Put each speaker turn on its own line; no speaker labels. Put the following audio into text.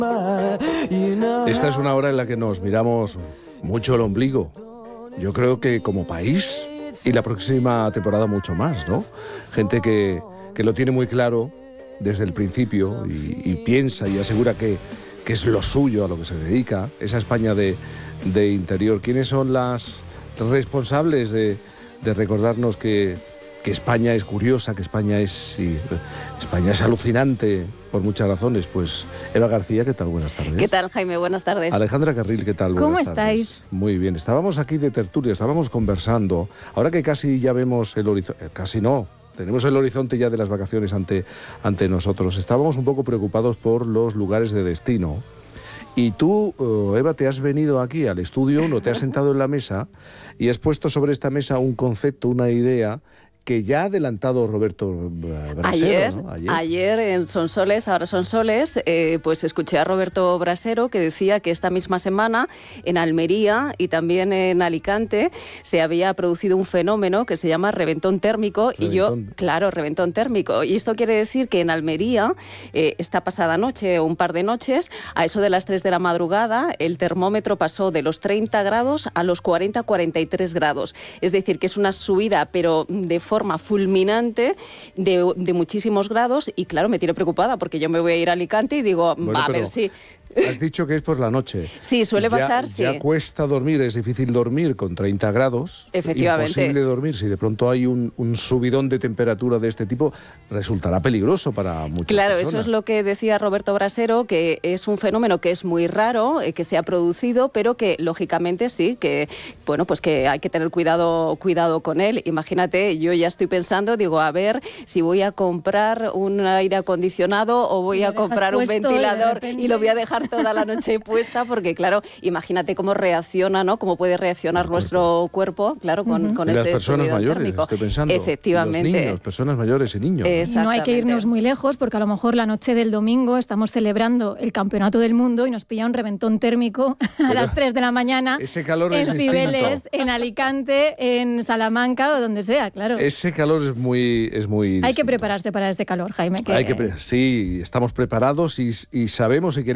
Esta es una hora en la que nos miramos mucho el ombligo. Yo creo que como país, y la próxima temporada mucho más, ¿no? Gente que lo tiene muy claro desde el principio y piensa y asegura que es lo suyo, a lo que se dedica, esa España de interior. ¿Quiénes son las responsables de recordarnos que España es curiosa, que España es alucinante por muchas razones? Pues Eva García, ¿qué tal? Buenas tardes.
¿Qué tal, Jaime? Buenas tardes.
Alejandra Carril, ¿qué tal?
¿Cómo
Buenas tardes.
estáis?
Muy bien. Estábamos aquí de tertulia, estábamos conversando. Ahora que casi ya vemos el horizonte, casi no, tenemos el horizonte ya de las vacaciones ante nosotros. Estábamos un poco preocupados por los lugares de destino. Y tú, Eva, te has venido aquí al estudio, no te has sentado en la mesa y has puesto sobre esta mesa un concepto, una idea que ya ha adelantado Roberto Brasero, ¿no?
Ayer en Sonsoles, ahora Sonsoles, pues escuché a Roberto Brasero que decía que esta misma semana en Almería y también en Alicante se había producido un fenómeno que se llama reventón térmico. Reventón térmico. Y esto quiere decir que en Almería, esta pasada noche o un par de noches, a eso de las 3 de la madrugada, el termómetro pasó de los 30 grados a los 40-43 grados. Es decir, que es una subida, pero de forma fulminante de muchísimos grados, y claro, me tiene preocupada porque yo me voy a ir a Alicante y digo,
bueno,
a ver si...
Has dicho que es por la noche.
Sí, suele pasar, sí.
Ya cuesta dormir, es difícil dormir con 30 grados.
Efectivamente.
Imposible dormir. Si de pronto hay un subidón de temperatura de este tipo, resultará peligroso para muchas personas.
Claro, eso es lo que decía Roberto Brasero, que es un fenómeno que es muy raro, que se ha producido, pero que lógicamente sí, que bueno, pues que hay que tener cuidado con él. Imagínate, yo ya estoy pensando, digo, a ver si voy a comprar un aire acondicionado o voy a comprar un ventilador y lo voy a dejar toda la noche puesta, porque claro, imagínate cómo reacciona, ¿no? Cómo puede reaccionar nuestro cuerpo, claro, con
y las
este
personas
subidón
mayores,
térmico.
estoy pensando.
Efectivamente.
Los niños, personas mayores y niños.
Y no hay que irnos muy lejos, porque a lo mejor la noche del domingo estamos celebrando el Campeonato del Mundo y nos pilla un reventón térmico a las 3 de la mañana.
Ese calor
en
es
Cibeles, en Alicante, en Salamanca o donde sea, claro.
Ese calor es muy
Hay que prepararse para ese calor, Jaime.
Sí, estamos preparados y sabemos y queremos